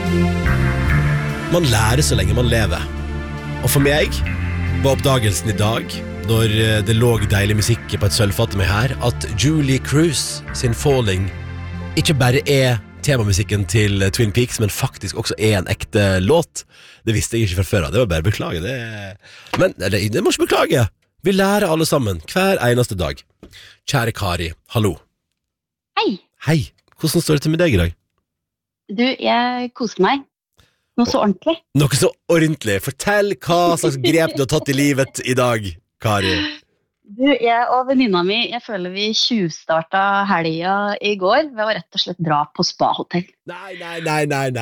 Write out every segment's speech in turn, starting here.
Man lærer så lenge man lever. Og for meg var oppdagelsen i dag, når det lå deilig musikk på et sølvfat med her, at Julie Cruise sin Falling ikke bare temamusikken til Twin Peaks, men faktisk også en ekte låt. Det visste jeg ikke fra før av. Det var bare beklage det. Men det må ikke beklage. Vi lærer alle sammen, hver eneste dag. Kjære Kari, hallo. Hei. Hei, hvordan står det til med deg i dag? Du, jeg koser meg. Noe så ordentlig. Noe så ordentlig. Fortell hva slags grep du har tatt i livet i dag, Kari. Du, jeg og venninna mi, jeg føler vi tjuvstarta helga i går ved å rett og slett dra på spa-hotell. Nei.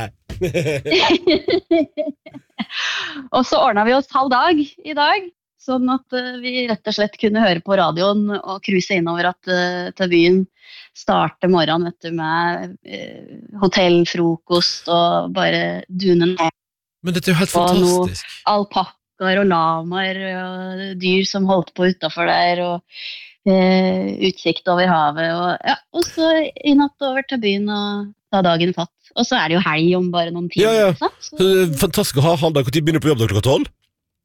Og så ordnet vi oss halv dag i dag, sånn at vi rett og slett kunne høre på radioen og cruise innover til byen. Starte morgenen, vet du, med hotellfrokost og bare dune ned. Men dette er jo helt fantastisk. Og alpakkaer og lamaer og dyr som holdt på utenfor der, og utsikt over havet, og så inatt over til byen og ta dagen fatt. Og så er det jo helg om bare noen timer. Ja. Så fantastisk å ha halvdag. Hvor tid begynner du på jobb da, klokka 12?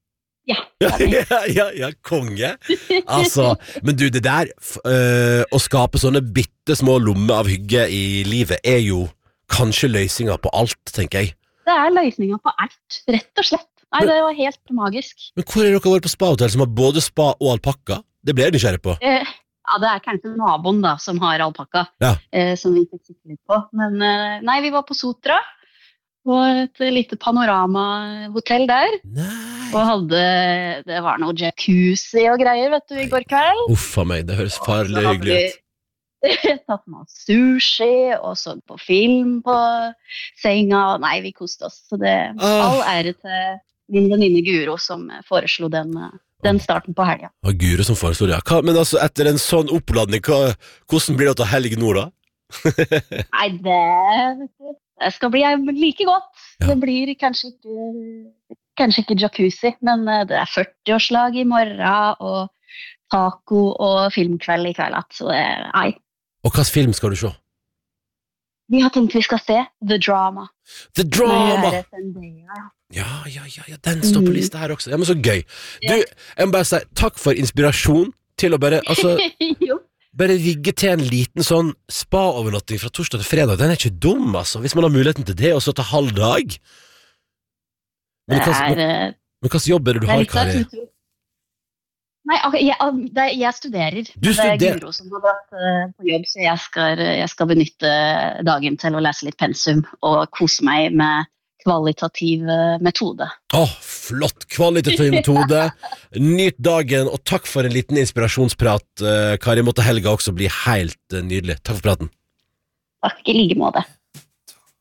Ja, konge. Altså, men du, det der å skape sånne bitte små lommer av hygge i livet er jo kanskje løsninga på alt, tenker jeg. Det er løsninga på alt, rett og slett. Nei, det var helt magisk. Men hvor er dere vært på spa-hotell som har både spa og alpakka? Det ble jeg nysgjerrig på. Ja, det er kanskje naboen da, som har alpakka, som vi fikk sitte litt på. Men nei, vi var på Sotra, på et lite panoramahotell der. Nei. Og det var noe jacuzzi og greier, vet du, i går kveld. Uffa meg, det høres farlig hyggelig ut. Tatt med oss sushi, og så på film på senga. Nei, vi koste oss. Så all ære til min venninne Guro som foreslo den starten på helga. Og Guro som foreslo det, ja. Men altså, etter en sånn oppladning, hvordan blir det å ta helg nå da? Nei, det skal bli like godt. Ja. Det blir kanskje ikke jacuzzi, men det er 40-årslag i morgen, og taco og filmkveld i kveld. Så nei. Og hvilken film skal du se? Vi har tenkt vi skal se The Drama. The Drama! Ja, den står på lista her også. Ja, men så gøy. Du, jeg må bare si takk for inspirasjon til å bare, altså... Bare rigge til en liten sånn spa-overnatting fra torsdag til fredag. Den er ikke dum, altså. Hvis man har muligheten til det, og så ta halv dag. Men hvilken jobb er det du har, Kari? Nei, jeg studerer. Det er Guro som har vært på jobb, så jeg skal benytte dagen til å lese litt pensum og kose meg med kvalitativ metode. Flott kvalitativ metode. Nyt dagen, og takk for en liten inspirasjonsprat, Kari. Måtte helga også bli helt nydelig. Takk for praten. Takk, i like måte.